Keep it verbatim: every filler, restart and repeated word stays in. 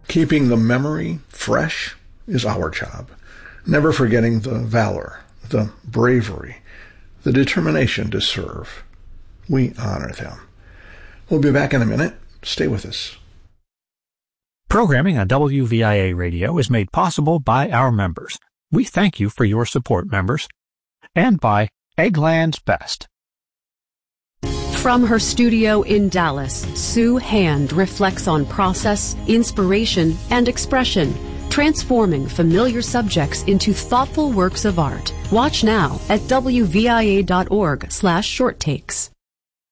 Keeping the memory fresh is our job, never forgetting the valor, the bravery, the determination to serve. We honor them. We'll be back in a minute. Stay with us. Programming on W V I A Radio is made possible by our members. We thank you for your support, members. And by Eggland's Best. From her studio in Dallas, Sue Hand reflects on process, inspiration, and expression, transforming familiar subjects into thoughtful works of art. Watch now at W V I A dot org slash short takes.